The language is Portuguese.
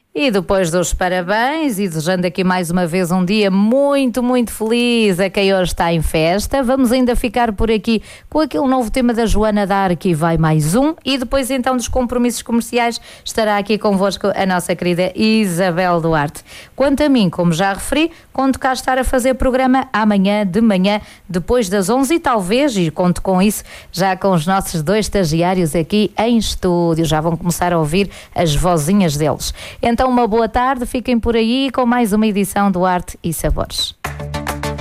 E depois dos parabéns e desejando aqui mais uma vez um dia muito, muito feliz a quem hoje está em festa, vamos ainda ficar por aqui com aquele novo tema da Joana D'Arc e vai mais um. E depois então dos compromissos comerciais estará aqui convosco a nossa querida Isabel Duarte. Quanto a mim, como já referi, conto cá estar a fazer programa amanhã de manhã, depois das 11 e talvez, e conto com isso, já com os nossos 2 estagiários aqui em estúdio. Já vão começar a ouvir as vozinhas deles. Então, uma boa tarde, fiquem por aí com mais uma edição do Arte e Sabores.